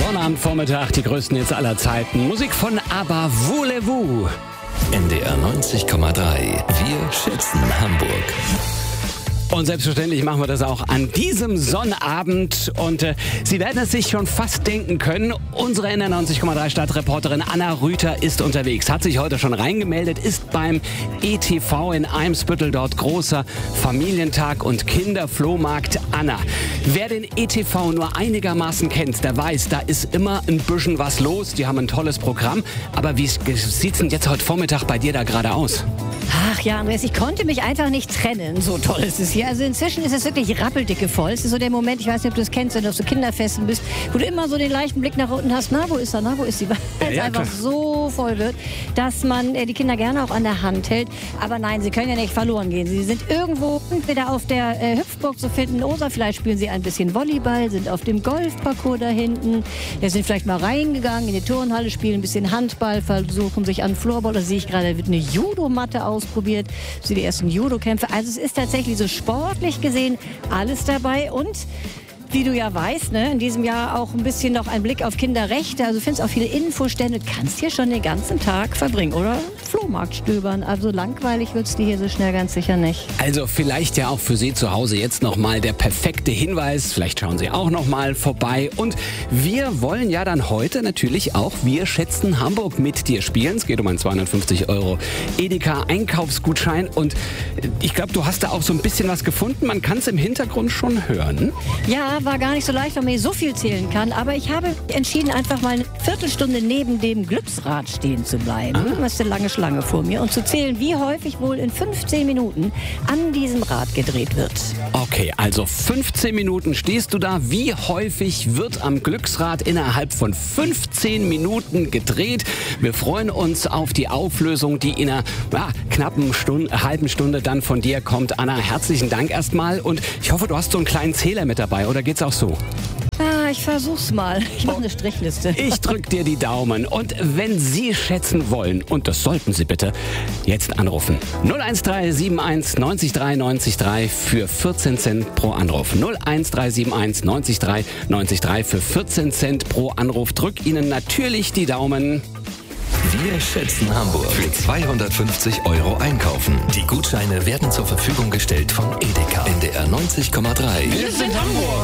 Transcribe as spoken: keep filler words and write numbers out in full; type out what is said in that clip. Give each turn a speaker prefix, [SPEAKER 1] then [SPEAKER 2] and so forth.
[SPEAKER 1] Sonnabendvormittag, die größten Hits aller Zeiten. Musik von ABBA, Voulez-vous.
[SPEAKER 2] N D R neunzig Komma drei. Wir schätzen Hamburg.
[SPEAKER 1] Und selbstverständlich machen wir das auch an diesem Sonnabend. Und äh, Sie werden es sich schon fast denken können, unsere N D R neunzig Komma drei Stadtreporterin Anna Rüther ist unterwegs. Hat sich heute schon reingemeldet, ist beim E T V in Eimsbüttel, dort großer Familientag und Kinderflohmarkt. Anna, wer den E T V nur einigermaßen kennt, der weiß, da ist immer ein bisschen was los. Die haben ein tolles Programm. Aber wie sieht es denn jetzt heute Vormittag bei dir da gerade aus?
[SPEAKER 3] Ach ja, Andreas, ich konnte mich einfach nicht trennen. So toll ist es hier. Also inzwischen ist es wirklich rappeldicke voll. Es ist so der Moment, ich weiß nicht, ob du es kennst, wenn du auf so Kinderfesten bist, wo du immer so den leichten Blick nach unten hast. Na, wo ist er? Na, wo ist sie? Weil es
[SPEAKER 1] ja,
[SPEAKER 3] einfach
[SPEAKER 1] klar.
[SPEAKER 3] so voll wird, dass man äh, die Kinder gerne auch an der Hand hält. Aber nein, sie können ja nicht verloren gehen. Sie sind irgendwo entweder auf der äh, Hüpfburg zu finden oder vielleicht spielen sie ein bisschen Volleyball, sind auf dem Golfparcours da hinten. Da sind vielleicht mal reingegangen in die Turnhalle, spielen ein bisschen Handball, versuchen sich an Floorball. Da sehe ich gerade, da wird eine Judomatte ausprobiert. Das sind die ersten Judokämpfe. Also es ist tatsächlich so sportlich gesehen alles dabei und wie du ja weißt, ne, in diesem Jahr auch ein bisschen noch ein Blick auf Kinderrechte. Also du findest auch viele Infostände. Du kannst hier schon den ganzen Tag verbringen oder Flohmarkt stöbern. Also langweilig wird's dir hier so schnell ganz sicher nicht.
[SPEAKER 1] Also vielleicht ja auch für Sie zu Hause jetzt nochmal der perfekte Hinweis. Vielleicht schauen Sie auch nochmal vorbei. Und wir wollen ja dann heute natürlich auch Wir schätzen Hamburg mit dir spielen. Es geht um einen zweihundertfünfzig Euro Edeka Einkaufsgutschein. Und ich glaube, du hast da auch so ein bisschen was gefunden. Man kann es im Hintergrund schon hören.
[SPEAKER 3] Ja, war gar nicht so leicht, weil man hier so viel zählen kann. Aber ich habe entschieden, einfach mal eine Viertelstunde neben dem Glücksrad stehen zu bleiben.
[SPEAKER 1] Ah.
[SPEAKER 3] Das ist eine lange Schlange vor mir. Und zu zählen, wie häufig wohl in fünfzehn Minuten an diesem Rad gedreht wird.
[SPEAKER 1] Okay, also fünfzehn Minuten stehst du da. Wie häufig wird am Glücksrad innerhalb von fünfzehn Minuten gedreht? Wir freuen uns auf die Auflösung, die in einer ja, knappen Stunde, halben Stunde dann von dir kommt. Anna, herzlichen Dank erstmal. Und ich hoffe, du hast so einen kleinen Zähler mit dabei. Oder geht's auch so?
[SPEAKER 3] Ah, ich versuch's mal. Ich mache eine Strichliste.
[SPEAKER 1] Ich drück dir die Daumen. Und wenn Sie schätzen wollen, und das sollten Sie bitte, jetzt anrufen. null eins drei sieben eins neun drei neun drei für vierzehn Cent pro Anruf. null eins drei sieben eins neun drei neun drei für vierzehn Cent pro Anruf. Drück Ihnen natürlich die Daumen.
[SPEAKER 2] Wir schätzen Hamburg. Für zweihundertfünfzig Euro einkaufen. Die Gutscheine werden zur Verfügung gestellt von Edeka. N D R neunzig Komma drei.
[SPEAKER 1] Wir sind Hamburg.